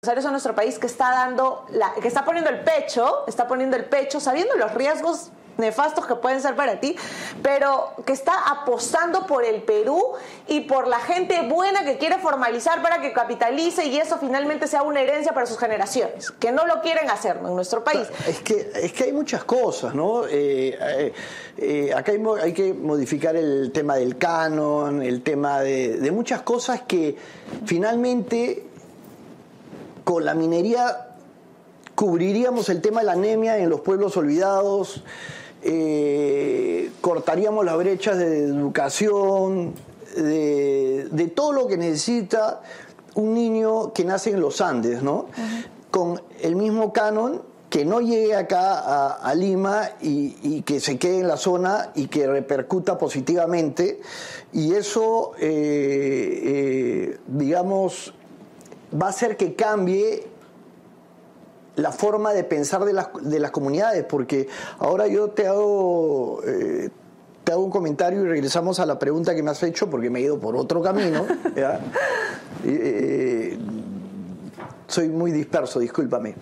en nuestro país que está poniendo el pecho, sabiendo los riesgos nefastos que pueden ser para ti, pero que está apostando por el Perú y por la gente buena que quiere formalizar para que capitalice y eso finalmente sea una herencia para sus generaciones, que no lo quieren hacer en nuestro país. Es que hay muchas cosas, ¿no? Acá hay que modificar el tema del canon, el tema de muchas cosas que finalmente con la minería cubriríamos el tema de la anemia en los pueblos olvidados, cortaríamos las brechas de educación, de todo lo que necesita un niño que nace en los Andes, ¿no? Con el mismo canon, que no llegue acá a Lima y que se quede en la zona y que repercuta positivamente, y eso, digamos, va a hacer que cambie la forma de pensar de las comunidades, porque ahora yo te hago un comentario y regresamos a la pregunta que me has hecho, porque me he ido por otro camino. Soy muy disperso, discúlpame.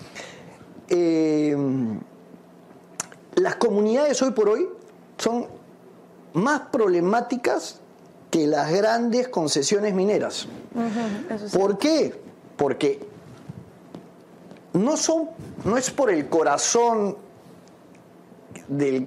Las comunidades hoy por hoy son más problemáticas que las grandes concesiones mineras. Sí. ¿Por qué? Porque no es por el corazón del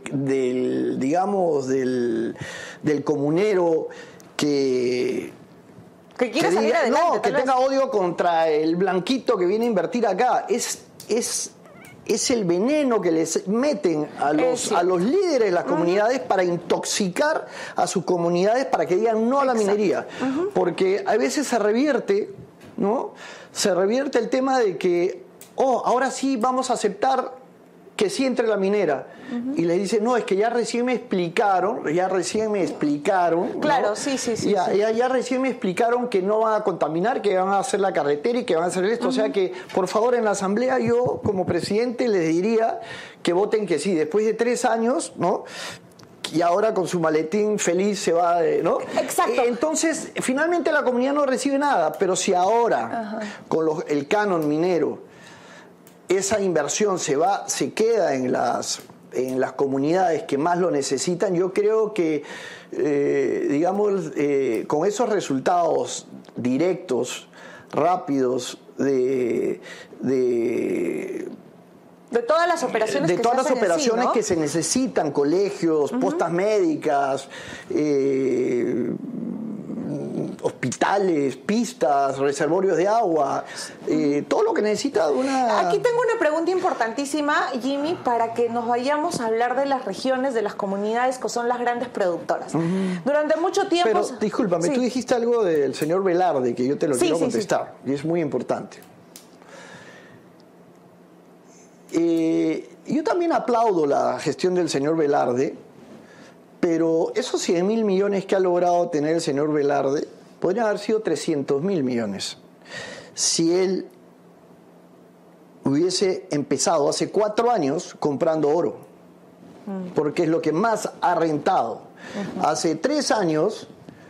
comunero que quiera salir adelante. No, que tenga odio contra el blanquito que viene a invertir acá. Es el veneno que les meten a los líderes de las comunidades para intoxicar a sus comunidades para que digan no a la minería. Porque a veces se revierte, ¿no? Se revierte el tema de que, ahora sí vamos a aceptar que sí entre la minera. Y les dicen, no, es que ya recién me explicaron. Claro, ¿no? sí. Ya recién me explicaron que no van a contaminar, que van a hacer la carretera y que van a hacer esto. O sea que, por favor, en la asamblea yo, como presidente, les diría que voten que sí. Después de 3 años, ¿no? Y ahora con su maletín feliz se va, ¿no? Exacto. Entonces, finalmente la comunidad no recibe nada, pero si ahora, con el canon minero, esa inversión se queda en las comunidades que más lo necesitan, yo creo que, con esos resultados directos, rápidos, de todas las operaciones que se necesitan, colegios, postas médicas, hospitales, pistas, reservorios de agua, todo lo que necesita una... Aquí tengo una pregunta importantísima, Jimmy, para que nos vayamos a hablar de las regiones, de las comunidades que son las grandes productoras. Durante mucho tiempo... Pero, discúlpame, tú dijiste algo del señor Velarde, que yo te lo quiero contestar, y es muy importante. Yo también aplaudo la gestión del señor Velarde, pero esos 100.000 millones que ha logrado tener el señor Velarde podrían haber sido 300.000 millones si él hubiese empezado hace 4 años comprando oro, porque es lo que más ha rentado. Hace 3 años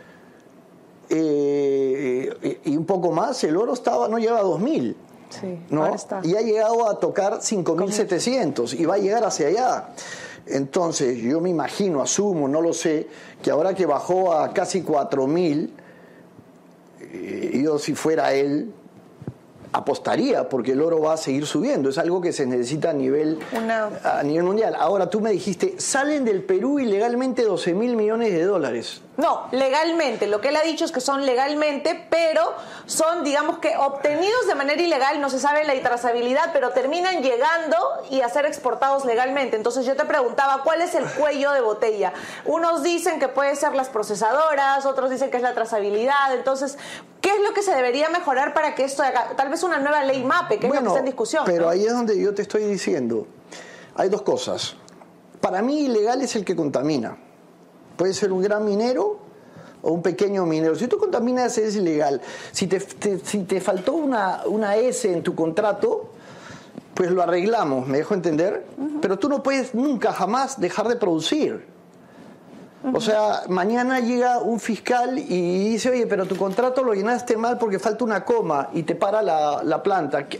y un poco más, el oro no llegaba a 2.000. Sí, ¿no? ahora está. Y ha llegado a tocar 5.700 y va a llegar hacia allá. Entonces, yo me imagino, asumo, no lo sé, que ahora que bajó a casi 4.000, yo si fuera él, apostaría, porque el oro va a seguir subiendo. Es algo que se necesita a nivel mundial. Ahora, tú me dijiste, salen del Perú ilegalmente 12.000 millones de dólares. No, legalmente. Lo que él ha dicho es que son legalmente, pero son, digamos que, obtenidos de manera ilegal, no se sabe la trazabilidad, pero terminan llegando y a ser exportados legalmente. Entonces yo te preguntaba, ¿cuál es el cuello de botella? Unos dicen que puede ser las procesadoras, otros dicen que es la trazabilidad. Entonces, ¿qué es lo que se debería mejorar para que esto haga? Tal vez una nueva ley MAPE, que es lo que está en discusión. Pero ¿no? ahí es donde yo te estoy diciendo, hay 2 cosas. Para mí, ilegal es el que contamina. Puede ser un gran minero o un pequeño minero. Si tú contaminas, es ilegal. Si te faltó una S en tu contrato, pues lo arreglamos, ¿me dejo entender? Pero tú no puedes nunca, jamás dejar de producir. O sea, mañana llega un fiscal y dice, oye, pero tu contrato lo llenaste mal porque falta una coma y te para la planta.